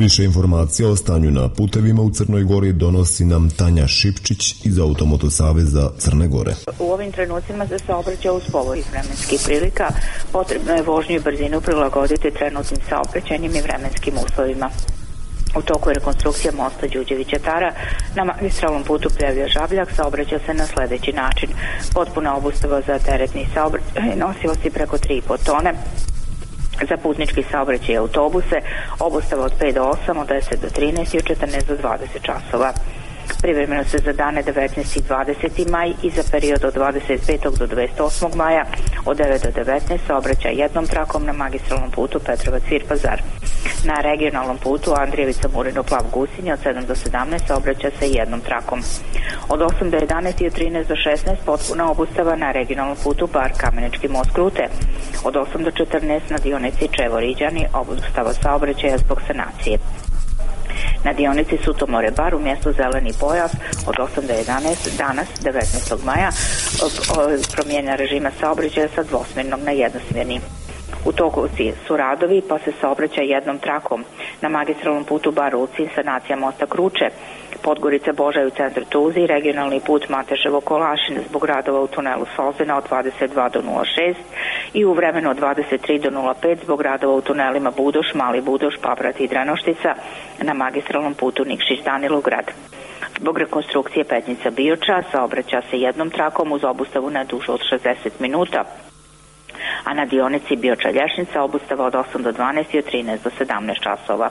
Više informacija o stanju na putevima u Crnoj Gori donosi nam Tanja Šipčić iz Automoto saveza Crne Gore. U ovim trenucima za saobraćaj uz povoljnih vremenskih prilika potrebno je vožnju i brzinu prilagoditi trenutnim saobraćajnim i vremenskim uslovima. U toku je rekonstrukcija mosta Đurđevića-Tara na magistralnom putu Pljevlja-Žabljak saobraća se na sledeći način. Potpuna obustava za teretni saobraćaj nosivosti preko 3,5 tone. Za putnički saobraćaj i autobuse obustava od 5 do 8, od 10 do 13 i od 14 do 20 časova. Privremeno se za dane 19. i 20. maj i za period od 25. do 28. maja od 9 do 19 saobraćaj jednom trakom na magistralnom putu Petrovac-Vir-Pazar. Na regionalnom putu Andrijevica-Murino-Plav-Gusinje od 7 do 17 saobraća se jednom trakom. Od 8 do 11 i od 13 do 16 potpuna obustava na regionalnom putu Bar-Kamenički most-Krute. Od 8 do 14 na dionici Čevo-Riđani obustava saobraćaja zbog sanacije. Na dionici Sutomore-Bar u mjestu Zeleni pojas od 8 do 11 danas 19. maja promjena režima saobraćaja sa dvosmjernog na jednosmjerni. U toku su radovi pa se saobraća jednom trakom. Na magistralnom putu Bar-Ulcin sanacija mosta Kruče, Podgorica Božaj u centru Tuzi, regionalni put Mateševo-Kolašin zbog radova u tunelu Sozena od 22 do 06 i u vremenu od 23 do 05 zbog radova u tunelima Budoš, Mali Budoš, Paprat i Drenoštica na magistralnom putu Nikšić-Danilograd. Zbog rekonstrukcije Petnica-Bioča saobraća se jednom trakom uz obustavu na dužu od 60 minuta, a na dionici Bioča-Lješnica obustava od 8 do 12 i od 13 do 17 časova.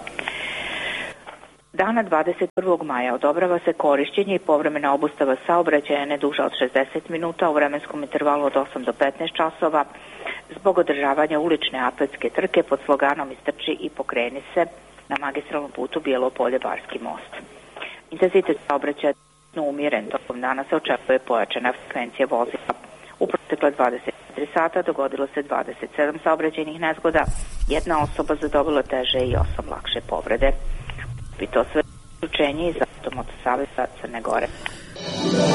Dana 21. maja odobrava se korišćenje i povremena obustava saobraćaja ne duža od 60 minuta u vremenskom intervalu od 8 do 15 časova zbog održavanja ulične atletske trke pod sloganom Istrči i pokreni se na magistralnom putu Bijelo Polje-Barski most. Intenzitet saobraćaja je umjeren, tokom dana se očekuje pojačana frekvencija vozila. U protekle 24 sata dogodilo se 27 saobraćajnih nezgoda, jedna osoba zadobila teže i 8 lakše povrede. I to sve učenje iz Automoto saveza Crne Gore.